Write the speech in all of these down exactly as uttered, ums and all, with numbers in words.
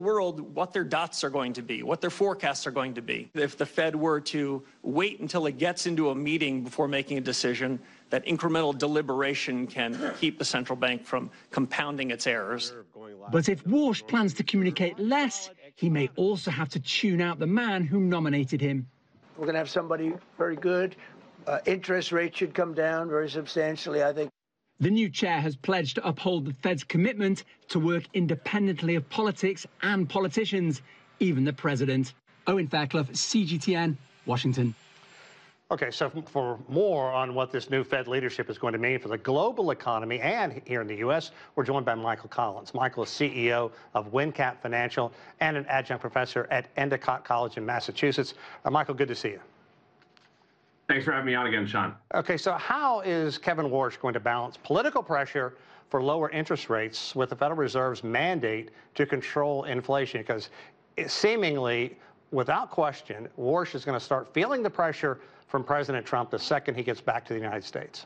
world what their dots are going to be, what their forecasts are going to be. If the Fed were to wait until it gets into a meeting before making a decision, that incremental deliberation can keep the central bank from compounding its errors. But if Warsh plans to communicate less, he may also have to tune out the man who nominated him. We're going to have somebody very good. Uh, interest rates should come down very substantially, I think. The new chair has pledged to uphold the Fed's commitment to work independently of politics and politicians, even the president. Owen Fairclough, C G T N, Washington. Okay, so for more on what this new Fed leadership is going to mean for the global economy and here in the U S, we're joined by Michael Collins. Michael is C E O of WinCap Financial and an adjunct professor at Endicott College in Massachusetts. Uh, Michael, good to see you. Thanks for having me on again, Sean. Okay, so how is Kevin Warsh going to balance political pressure for lower interest rates with the Federal Reserve's mandate to control inflation? Because it seemingly, without question, Warsh is going to start feeling the pressure from President Trump the second he gets back to the United States.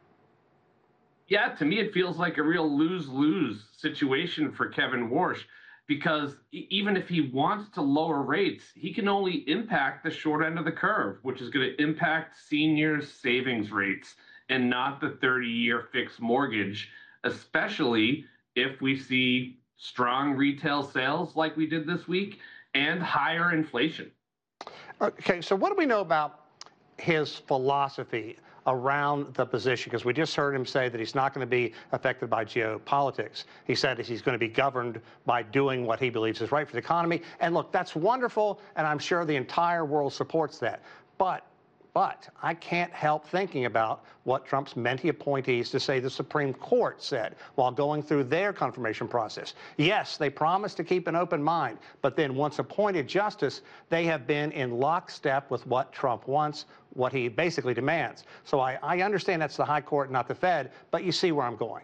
Yeah, to me, it feels like a real lose-lose situation for Kevin Warsh, because even if he wants to lower rates, he can only impact the short end of the curve, which is going to impact seniors' savings rates and not the thirty-year fixed mortgage, especially if we see strong retail sales like we did this week and higher inflation. Okay, so what do we know about his philosophy around the position? Because we just heard him say that he's not going to be affected by geopolitics. He said he's going to be governed by doing what he believes is right for the economy. And look, that's wonderful, and I'm sure the entire world supports that. But But I can't help thinking about what Trump's mentee appointees, to say the Supreme Court, said while going through their confirmation process. Yes, they promised to keep an open mind, but then once appointed justice, they have been in lockstep with what Trump wants, what he basically demands. So I, I understand that's the High Court, not the Fed, but you see where I'm going.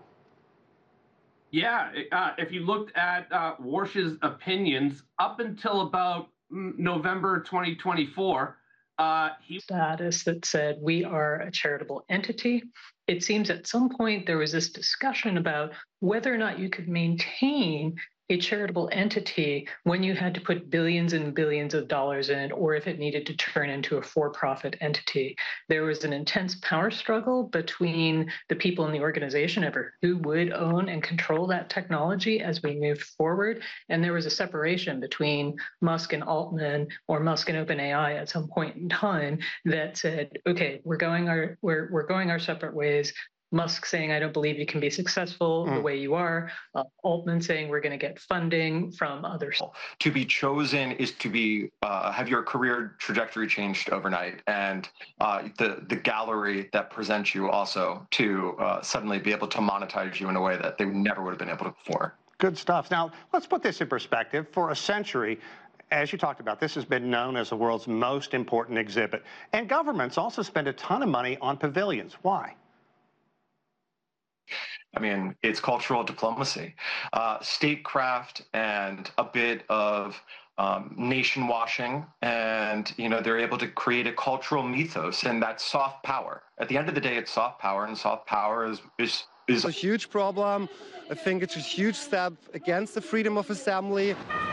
Yeah, uh, if you looked at uh, Warsh's opinions up until about November twenty twenty-four, Uh, he status that said we are a charitable entity. It seems at some point there was this discussion about whether or not you could maintain a charitable entity when you had to put billions and billions of dollars in it, or if it needed to turn into a for-profit entity. There was an intense power struggle between the people in the organization over who would own and control that technology as we moved forward. And there was a separation between Musk and Altman, or Musk and OpenAI at some point in time, that said, okay, we're going our we're we're going our separate ways. Musk saying, I don't believe you can be successful mm. the way you are. Uh, Altman saying we're going to get funding from others. To be chosen is to be uh, have your career trajectory changed overnight, and uh, the the gallery that presents you also to uh, suddenly be able to monetize you in a way that they never would have been able to before. Good stuff. Now let's put this in perspective. For a century, as you talked about, this has been known as the world's most important exhibit, and governments also spend a ton of money on pavilions. Why? I mean, it's cultural diplomacy, uh, statecraft, and a bit of um, nation washing. And, you know, they're able to create a cultural mythos, and that's soft power. At the end of the day, it's soft power, and soft power is, is, is a huge problem. I think it's a huge step against the freedom of assembly.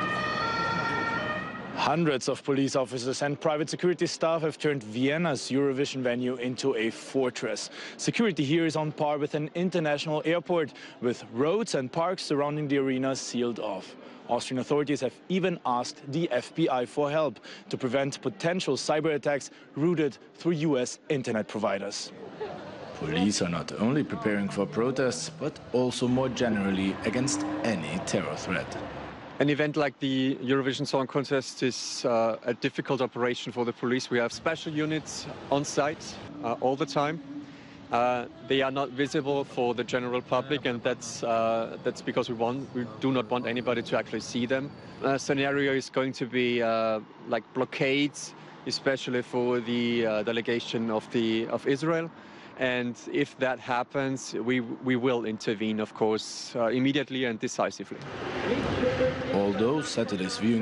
Hundreds of police officers and private security staff have turned Vienna's Eurovision venue into a fortress. Security here is on par with an international airport, with roads and parks surrounding the arena sealed off. Austrian authorities have even asked the F B I for help to prevent potential cyber attacks routed through U S internet providers. Police are not only preparing for protests, but also more generally against any terror threat. An event like the Eurovision Song Contest is uh, a difficult operation for the police. We have special units on site uh, all the time. Uh, they are not visible for the general public, and that's uh, that's because we want we do not want anybody to actually see them. Uh, scenario is going to be uh, like blockades, especially for the uh, delegation of the of Israel. And if that happens, we we will intervene, of course, uh, immediately and decisively. Although Saturday's viewing